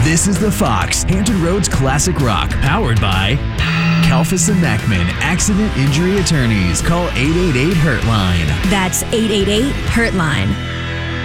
This is The Fox, Hampton Roads Classic Rock, powered by Kalfas and Mackman, Accident Injury Attorneys. Call 888-HURT-LINE. That's 888-HURT-LINE.